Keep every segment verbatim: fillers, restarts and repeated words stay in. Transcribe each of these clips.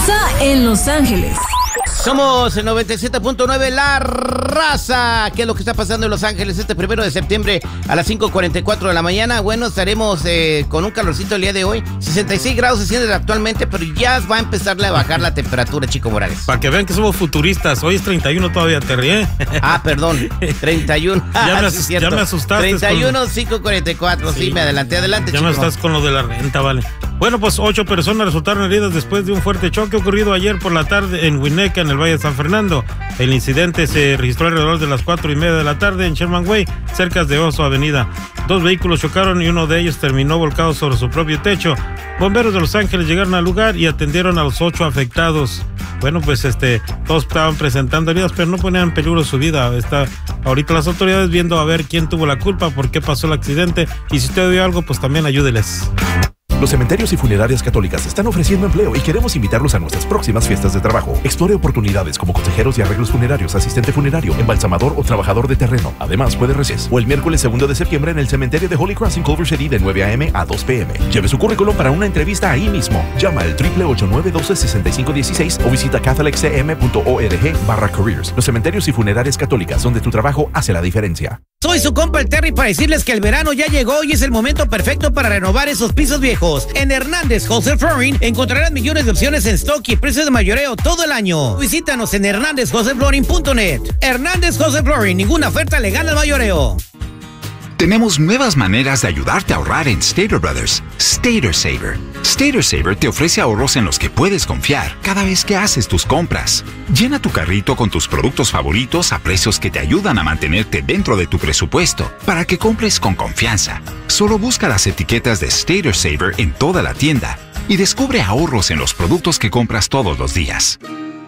pasa en Los Ángeles? Somos el noventa y siete punto nueve La Raza. ¿Qué es lo que está pasando en Los Ángeles este primero de septiembre a las cinco cuarenta y cuatro de la mañana? Bueno, estaremos eh, con un calorcito el día de hoy. sesenta y seis grados se siente actualmente, pero ya va a empezarle a bajar la temperatura, Chico Morales. Para que vean que somos futuristas. Hoy es treinta y uno todavía, Terry, ¿eh? Ah, perdón. treinta y uno. Ya, me, sí, ya me asustaste. treinta y uno, cinco cuarenta y cuatro. Sí, sí, me adelanté. Adelante, ya Chico. Ya no estás con lo de la renta, vale. Bueno, pues ocho personas resultaron heridas después de un fuerte choque ocurrido ayer por la tarde en Winnetka, en el Valle de San Fernando. El incidente se registró alrededor de las cuatro y media de la tarde en Sherman Way, cerca de Oso Avenida. Dos vehículos chocaron y uno de ellos terminó volcado sobre su propio techo. Bomberos de Los Ángeles llegaron al lugar y atendieron a los ocho afectados. Bueno, pues este, todos estaban presentando heridas, pero no ponían en peligro su vida. Está ahorita las autoridades viendo a ver quién tuvo la culpa, por qué pasó el accidente, y si usted vio algo, pues también ayúdeles. Los cementerios y funerarias católicas están ofreciendo empleo y queremos invitarlos a nuestras próximas fiestas de trabajo. Explore oportunidades como consejeros y arreglos funerarios, asistente funerario, embalsamador o trabajador de terreno. Además, puede recibir o el miércoles segundo de septiembre en el cementerio de Holy Cross en Culver City de nueve a eme a dos pe eme. Lleve su currículum para una entrevista ahí mismo. Llama al ocho ocho nueve uno dos seis cinco uno seis o visita catholic c m punto org barra careers. Los cementerios y funerarias católicas, donde tu trabajo hace la diferencia. Soy su compa el Terry para decirles que el verano ya llegó y es el momento perfecto para renovar esos pisos viejos. En Hernández Wholesale Flooring encontrarán millones de opciones en stock y precios de mayoreo todo el año. Visítanos en hernández wholesale flooring punto net. Hernández Wholesale Flooring, ninguna oferta legal al mayoreo. Tenemos nuevas maneras de ayudarte a ahorrar en Stater Brothers. Stater Saver. Stater Saver te ofrece ahorros en los que puedes confiar cada vez que haces tus compras. Llena tu carrito con tus productos favoritos a precios que te ayudan a mantenerte dentro de tu presupuesto para que compres con confianza. Solo busca las etiquetas de Stater Saver en toda la tienda y descubre ahorros en los productos que compras todos los días.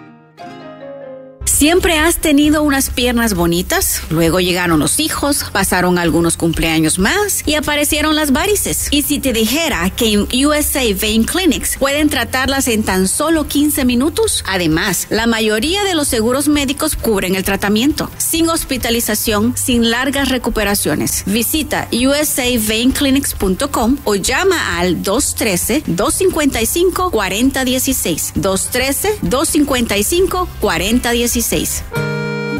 ¿Siempre has tenido unas piernas bonitas? Luego llegaron los hijos, pasaron algunos cumpleaños más y aparecieron las varices. Y si te dijera que en U S A Vein Clinics pueden tratarlas en tan solo quince minutos. Además, la mayoría de los seguros médicos cubren el tratamiento, sin hospitalización, sin largas recuperaciones. Visita u s a vein clinics punto com o llama al dos uno tres, dos cinco cinco, cuatro cero uno seis. dos uno tres, dos cinco cinco, cuatro cero uno seis.